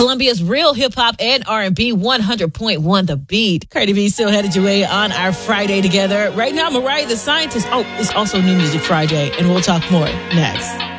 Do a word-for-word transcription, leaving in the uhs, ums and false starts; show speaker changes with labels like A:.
A: Columbia's real hip-hop and R and B, one hundred point one The Beat. Cardi B still headed your way on our Friday together. Right now, Mariah the Scientist. Oh, it's also New Music Friday, and we'll talk more next.